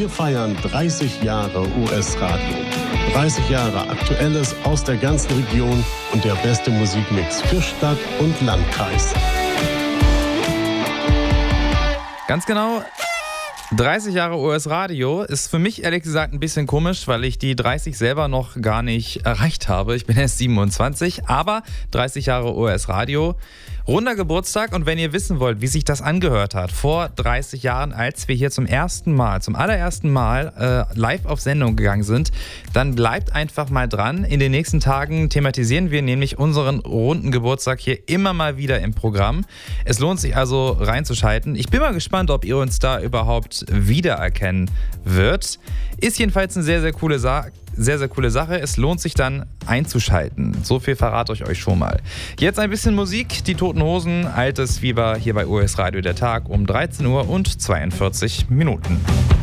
Wir feiern 30 Jahre US-Radio. 30 Jahre Aktuelles aus der ganzen Region und der beste Musikmix für Stadt und Landkreis. Ganz genau. 30 Jahre US-Radio ist für mich ehrlich gesagt ein bisschen komisch, weil ich die 30 selber noch gar nicht erreicht habe. Ich bin erst 27, aber 30 Jahre US-Radio. Runder Geburtstag, und wenn ihr wissen wollt, wie sich das angehört hat, vor 30 Jahren, als wir hier zum allerersten Mal live auf Sendung gegangen sind, dann bleibt einfach mal dran. In den nächsten Tagen thematisieren wir nämlich unseren runden Geburtstag hier immer mal wieder im Programm. Es lohnt sich also reinzuschalten. Ich bin mal gespannt, ob ihr uns da überhaupt wiedererkennen wird. Ist jedenfalls eine sehr, sehr coole Sache. Es lohnt sich dann einzuschalten. So viel verrate ich euch schon mal. Jetzt ein bisschen Musik. Die Toten Hosen, Altes Fieber hier bei US Radio der Tag um 13 Uhr und 42 Minuten.